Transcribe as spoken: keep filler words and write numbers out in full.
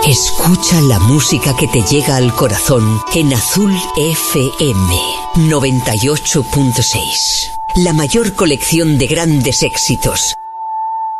Escucha la música que te llega al corazón en Azul F M noventa y ocho punto seis. La mayor colección de grandes éxitos,